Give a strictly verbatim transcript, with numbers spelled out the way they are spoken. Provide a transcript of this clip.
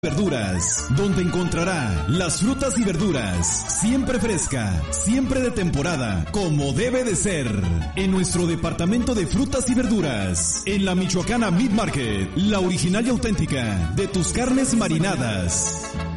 Verduras, donde encontrará las frutas y verduras, siempre fresca, siempre de temporada, como debe de ser, en nuestro departamento de frutas y verduras, en la Michoacana Meat Market, la original y auténtica de tus carnes marinadas.